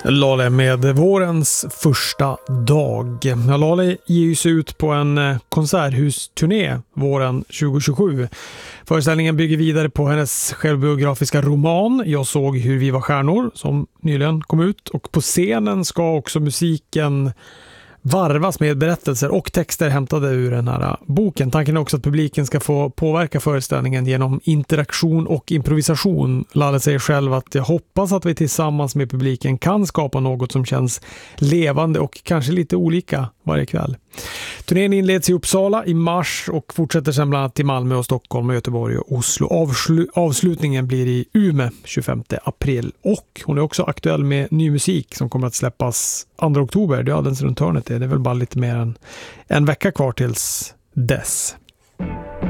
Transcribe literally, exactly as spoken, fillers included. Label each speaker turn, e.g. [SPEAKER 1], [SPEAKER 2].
[SPEAKER 1] Lale med vårens första dag. Ja, Lale ger sig ut på en konserthusturné våren tjugohundratjugosju. Föreställningen bygger vidare på hennes självbiografiska roman Jag såg hur vi var stjärnor som nyligen kom ut. Och på scenen ska också musiken varvas med berättelser och texter hämtade ur den här boken. Tanken är också att publiken ska få påverka föreställningen genom interaktion och improvisation. Lale säger själv att jag hoppas att vi tillsammans med publiken kan skapa något som känns levande och kanske lite olika varje kväll. Turnén inleds i Uppsala i mars och fortsätter sedan bland annat till Malmö och Stockholm och Göteborg och Oslo. Avslu- avslutningen blir i Umeå tjugofemte april och hon är också aktuell med ny musik som kommer att släppas andra oktober. Det är alldeles runt hörnet. Det är väl bara lite mer än en vecka kvar tills dess.